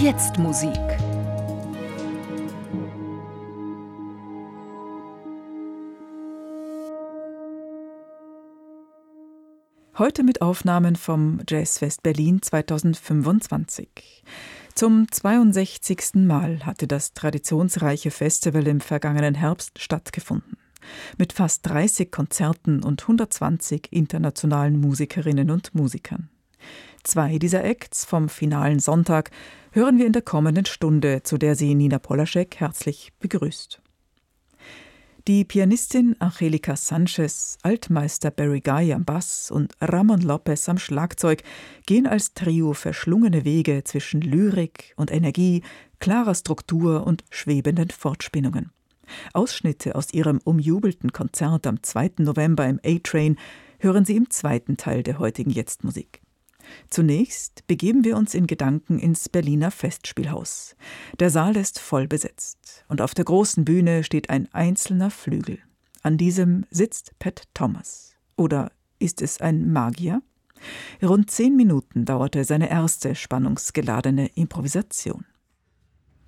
Jetzt Musik. Heute mit Aufnahmen vom Jazzfest Berlin 2025. Zum 62. Mal hatte das traditionsreiche Festival im vergangenen Herbst stattgefunden. Mit fast 30 Konzerten und 120 internationalen Musikerinnen und Musikern. 2 dieser Acts vom finalen Sonntag hören wir in der kommenden Stunde, zu der sie Nina Polaschek herzlich begrüßt. Die Pianistin Angelica Sanchez, Altmeister Barry Guy am Bass und Ramon Lopez am Schlagzeug gehen als Trio verschlungene Wege zwischen Lyrik und Energie, klarer Struktur und schwebenden Fortspinnungen. Ausschnitte aus ihrem umjubelten Konzert am 2. November im A-Train hören Sie im zweiten Teil der heutigen Jetzt-Musik. Zunächst begeben wir uns in Gedanken ins Berliner Festspielhaus. Der Saal ist voll besetzt und auf der großen Bühne steht ein einzelner Flügel. An diesem sitzt Pat Thomas. Oder ist es ein Magier? Rund 10 Minuten dauerte seine erste spannungsgeladene Improvisation.